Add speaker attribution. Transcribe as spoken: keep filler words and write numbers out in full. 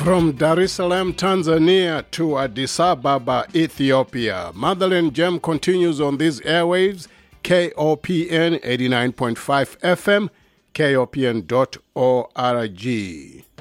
Speaker 1: From Dar es Salaam, Tanzania to Addis Ababa, Ethiopia, Motherland Gem continues on these airwaves, K O P N eighty-nine point five F M, K O P N dot org.